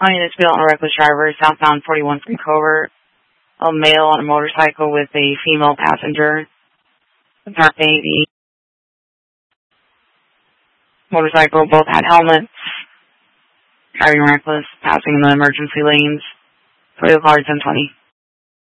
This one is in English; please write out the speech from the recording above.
Units on a reckless driver, southbound 41 from Covert. A male on a motorcycle with a female passenger. Dark navy. Motorcycle, both had helmets. Driving reckless, passing in the emergency lanes. Toyota car 1020.